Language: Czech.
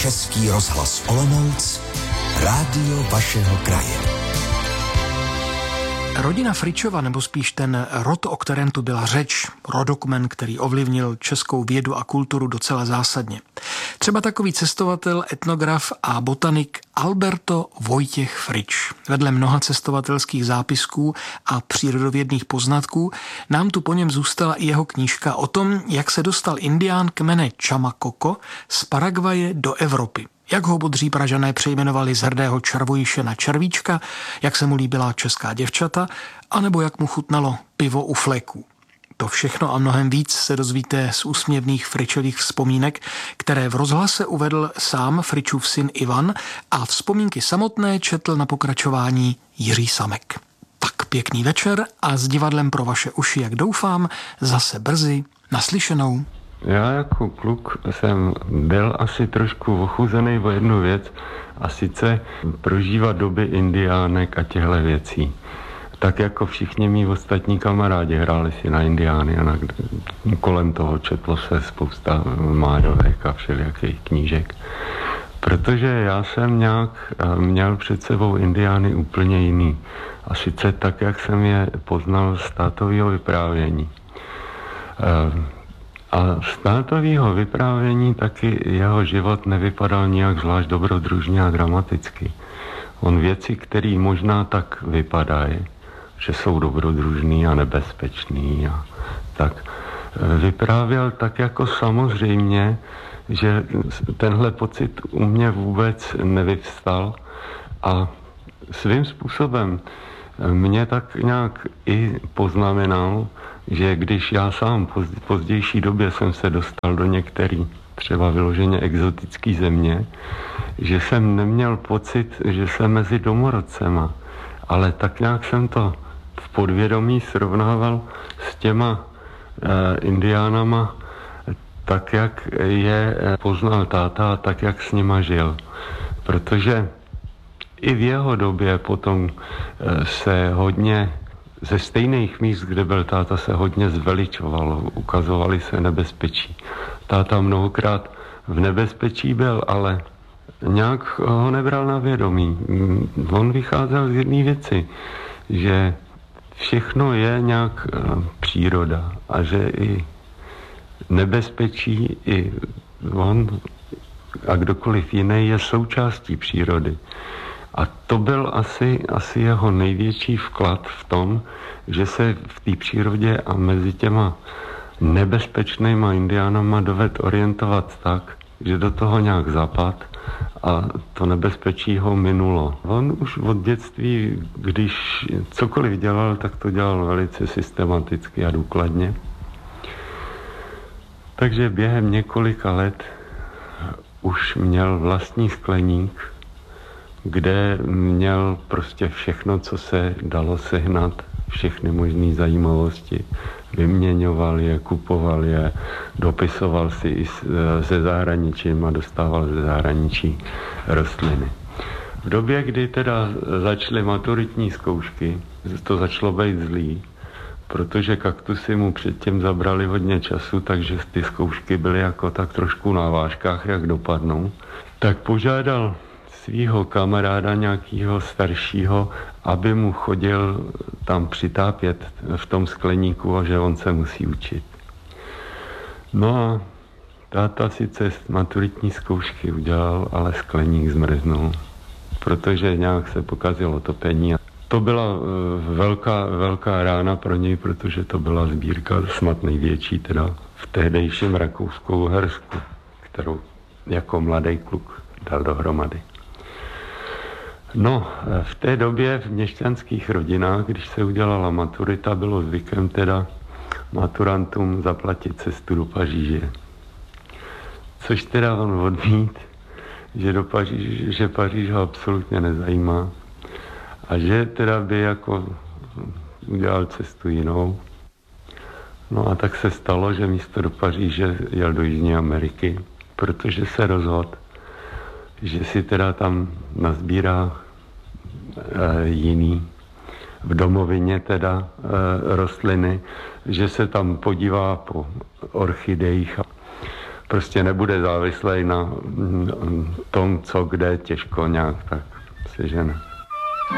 Český rozhlas Olomouc, rádio vašeho kraje. Rodina Fričova, nebo spíš ten rod, o kterém tu byla řeč, rodokmen, který ovlivnil českou vědu a kulturu docela zásadně. Třeba takový cestovatel, etnograf a botanik Alberto Vojtěch Frič. Vedle mnoha cestovatelských zápisků a přírodovědných poznatků nám tu po něm zůstala i jeho knížka o tom, jak se dostal indián kmene Chamacoko z Paraguaje do Evropy. Jak ho bodří Pražané přejmenovali z hrdého červojiše na červíčka, jak se mu líbila česká děvčata, anebo jak mu chutnalo pivo u fleků. To všechno a mnohem víc se dozvíte z úsměvných Fričových vzpomínek, které v rozhlase uvedl sám Fričův syn Ivan a vzpomínky samotné četl na pokračování Jiří Samek. Tak pěkný večer a s divadlem pro vaše uši, jak doufám, zase brzy naslyšenou. Já jako kluk jsem byl asi trošku ochuzený o jednu věc, a sice prožívat doby indiánek a těchto věcí. Tak jako všichni mý ostatní kamarádi hráli si na indiány a kolem toho četlo se spousta mádovek a všelijakých knížek. Protože já jsem nějak měl před sebou indiány úplně jiný. A sice tak, jak jsem je poznal z tátového vyprávění. A z tátového vyprávění taky jeho život nevypadal nijak zvlášť dobrodružně a dramaticky. On věci, které možná tak vypadají, že jsou dobrodružný a nebezpečný a tak vyprávěl tak jako samozřejmě, že tenhle pocit u mě vůbec nevyvstal a svým způsobem mě tak nějak i poznamenal, že když já sám v pozdější době jsem se dostal do některý třeba vyloženě exotický země, že jsem neměl pocit, že jsem mezi domorodcema, ale tak nějak jsem to v podvědomí srovnával s těma indiánama, tak jak je poznal táta a tak jak s nima žil. Protože i v jeho době potom se hodně ze stejných míst, kde byl táta, se hodně zveličovalo, ukazovaly se nebezpečí. Táta mnohokrát v nebezpečí byl, ale nějak ho nebral na vědomí. On vycházel z jedné věci, že všechno je nějak příroda a že i nebezpečí, i on a kdokoliv jiný je součástí přírody. A to byl asi jeho největší vklad v tom, že se v té přírodě a mezi těma nebezpečnýma indiánama doved orientovat tak, že do toho nějak zapad a to nebezpečí ho minulo. On už od dětství, když cokoliv dělal, tak to dělal velice systematicky a důkladně. Takže během několika let už měl vlastní skleník, kde měl prostě všechno, co se dalo sehnat, všechny možné zajímavosti. Vyměňoval je, kupoval je, dopisoval si i se zahraničím a dostával ze zahraničí rostliny. V době, kdy teda začaly maturitní zkoušky, to začalo být zlý, protože kaktusy mu předtím zabrali hodně času, takže ty zkoušky byly jako tak trošku na vážkách, jak dopadnou, tak požádal svýho kamaráda nějakého staršího, aby mu chodil tam přitápět v tom skleníku a že on se musí učit. No a táta sice maturitní zkoušky udělal, ale skleník zmrznul, protože nějak se pokazilo topení. To byla velká rána pro něj, protože to byla sbírka snad největší teda v tehdejším Rakousku-Uhersku, kterou jako mladý kluk dal dohromady. No, v té době v měšťanských rodinách, když se udělala maturita, bylo zvykem teda maturantům zaplatit cestu do Paříže. Což teda on odmít, že Paříž ho absolutně nezajímá a že teda by jako udělal cestu jinou. No a tak se stalo, že místo do Paříže jel do Jižní Ameriky, protože se rozhodl, že si teda tam nazbírá jiný v domovině teda rostliny, že se tam podívá po orchidejích. prostě nebude závislý na tom, co kde, těžko nějak, tak si žene.